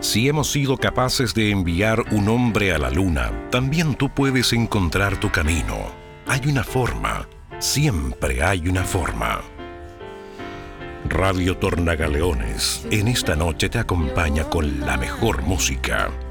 Si hemos sido capaces de enviar un hombre a la luna, también tú puedes encontrar tu camino. Hay una forma, siempre hay una forma. Radio Tornagaleones, en esta noche te acompaña con la mejor música.